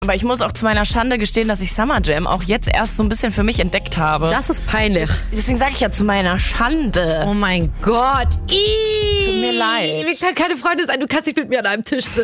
aber ich muss auch zu meiner Schande gestehen, dass ich Summer Jam auch jetzt erst so ein bisschen für mich entdeckt habe. Das ist peinlich. Deswegen sage ich ja zu meiner Schande. Oh mein Gott. Tut mir leid. Wir können keine Freunde sein, du kannst nicht mit mir an einem Tisch sitzen.